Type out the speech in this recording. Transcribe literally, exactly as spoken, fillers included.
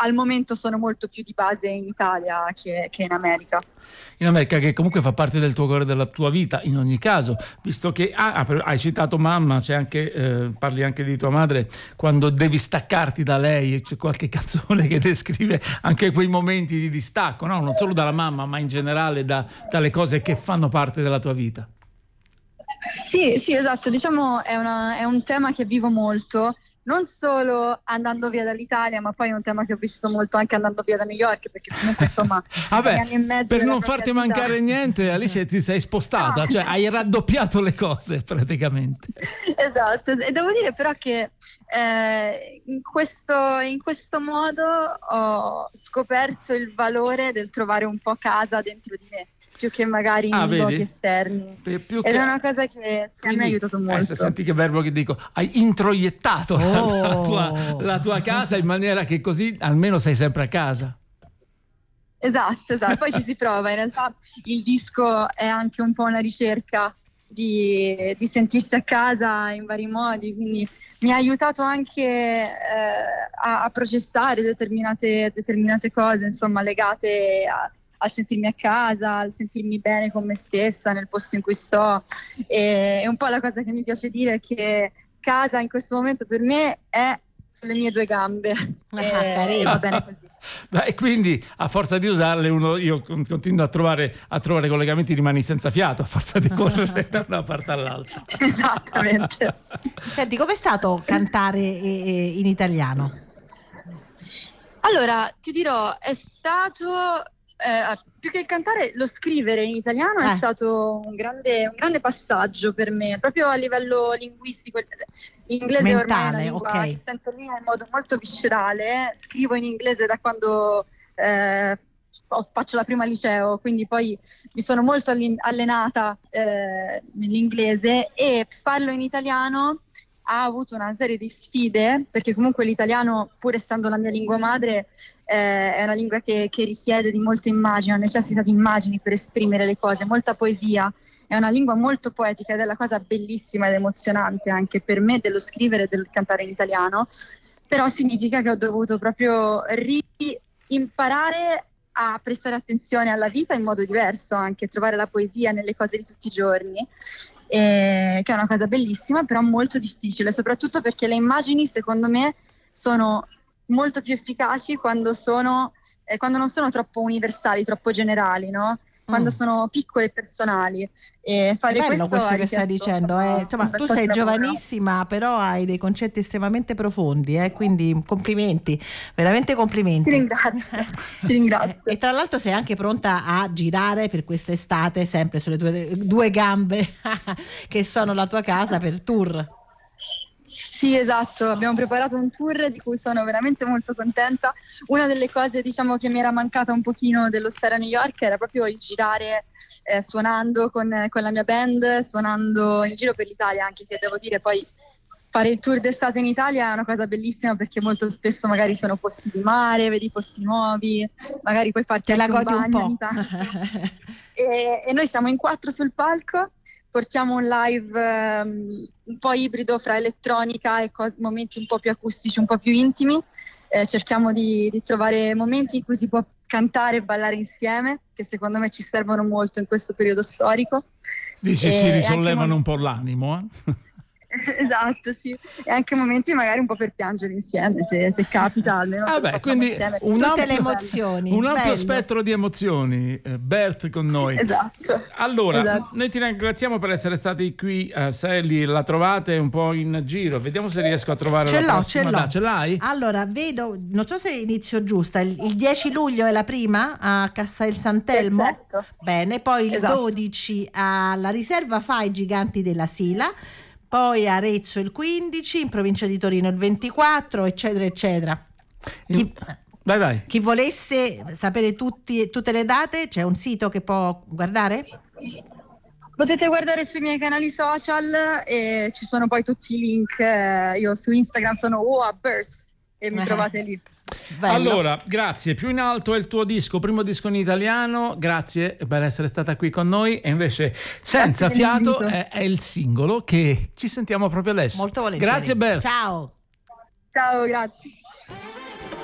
al momento sono molto più di base in Italia che, che in America. In America, che comunque fa parte del tuo cuore, della tua vita in ogni caso, visto che ah, hai citato mamma, c'è anche, eh, parli anche di tua madre, quando devi staccarti da lei, c'è qualche canzone che descrive anche quei momenti di distacco, no? Non solo dalla mamma, ma in generale da, dalle cose che fanno parte della tua vita. Sì, sì, esatto, diciamo è, una, è un tema che vivo molto, non solo andando via dall'Italia, ma poi è un tema che ho visto molto anche andando via da New York, perché comunque insomma Vabbè, anni e mezzo per della non propria farti vita... mancare niente, Alice, ti sei spostata, No. cioè hai raddoppiato le cose praticamente. Esatto, e devo dire però che eh, in, questo, in questo modo ho scoperto il valore del trovare un po' casa dentro di me, più che magari Ah, in vedi? luoghi esterni. Più Ed che... è una cosa che, che a me ha aiutato molto. Eh, senti che verbo che dico, hai introiettato Oh. la, tua, la tua casa in maniera che così almeno sei sempre a casa. Esatto, esatto. Poi ci si prova. In realtà il disco è anche un po' una ricerca di, di sentirsi a casa in vari modi, quindi mi ha aiutato anche eh, a, a processare determinate, determinate cose, insomma, legate a, al sentirmi a casa, al sentirmi bene con me stessa nel posto in cui sto. E un po' la cosa che mi piace dire è che casa in questo momento per me è sulle mie due gambe. Ah, e, e va bene così. Beh, e quindi a forza di usarle uno, io continuo a trovare, a trovare collegamenti, rimani senza fiato a forza di correre da una parte all'altra. Esattamente. Senti, com'è stato cantare eh, in italiano? Allora, ti dirò, è stato eh, più che il cantare, lo scrivere in italiano Eh. è stato un grande, un grande passaggio per me, proprio a livello linguistico. L'inglese ormai è una Mentale, lingua ok. che sento mia in modo molto viscerale. Scrivo in inglese da quando eh, ho- faccio la prima liceo, quindi poi mi sono molto allin- allenata eh, nell'inglese, e farlo in italiano ha avuto una serie di sfide, perché comunque l'italiano, pur essendo la mia lingua madre, eh, è una lingua che, che richiede di molte immagini, necessita di immagini per esprimere le cose, molta poesia. È una lingua molto poetica ed è la cosa bellissima ed emozionante anche per me dello scrivere e del cantare in italiano, però significa che ho dovuto proprio rimparare a prestare attenzione alla vita in modo diverso, anche trovare la poesia nelle cose di tutti i giorni, eh, che è una cosa bellissima, però molto difficile, soprattutto perché le immagini, secondo me, sono molto più efficaci quando sono eh, quando non sono troppo universali, troppo generali, no? Quando Mm. sono piccole e personali. E fare Bello questo, questo ha che stai richiesto, dicendo, insomma, eh. Insomma, un tu bel sei po' di lavoro. giovanissima, però hai dei concetti estremamente profondi, eh, quindi complimenti, veramente Ti complimenti. ringrazio, ti ringrazio. E tra l'altro sei anche pronta a girare per quest'estate sempre sulle tue due gambe che sono la tua casa per tour. Sì, esatto, abbiamo preparato un tour di cui sono veramente molto contenta. Una delle cose, diciamo, che mi era mancata un pochino dello stare a New York era proprio il girare eh, suonando con, con la mia band, suonando in giro per l'Italia, anche che devo dire poi fare il tour d'estate in Italia è una cosa bellissima, perché molto spesso magari sono posti di mare, vedi posti nuovi, magari puoi farti Te la anche un godi un bagno po'. ogni tanto. e, e noi siamo in quattro sul palco, portiamo un live ehm, un po' ibrido fra elettronica e cos- momenti un po' più acustici, un po' più intimi. Eh, cerchiamo di, di trovare momenti in cui si può cantare e ballare insieme, che secondo me ci servono molto in questo periodo storico. Dici, E- ci e anche risollevano un momenti- po' l'animo, eh? Esatto, sì. E anche momenti magari un po' per piangere insieme, se, se capita, almeno se Ah lo beh, facciamo quindi insieme. un Tutte ampio, le emozioni, un ampio bello. spettro di emozioni. eh, Bert con noi. Esatto. Allora, Esatto. noi ti ringraziamo per essere stati qui a Selly, la trovate un po' in giro, vediamo se riesco a trovare Ce la l'ho, prossima ce l'ho. data. Ce l'hai? Allora, vedo, non so se inizio giusta, il, il dieci luglio è la prima a Castel Sant'Elmo. Perfetto. Bene, poi il Esatto. dodici alla riserva Fai Giganti della Sila, poi a Arezzo il quindici, in provincia di Torino il ventiquattro, eccetera, eccetera. Chi, Vai, vai. chi volesse sapere tutti, tutte le date, c'è un sito che può guardare? Potete guardare sui miei canali social e ci sono poi tutti i link. eh, Io su Instagram sono Oa Birth e mi trovate lì. Bello. Allora, grazie. Più in alto è il tuo disco, primo disco in italiano. Grazie per essere stata qui con noi. E invece, senza Grazie fiato, dell'invito. è, è il singolo che ci sentiamo proprio adesso. Molto volentieri. Grazie, Bert. Ciao. Ciao, grazie.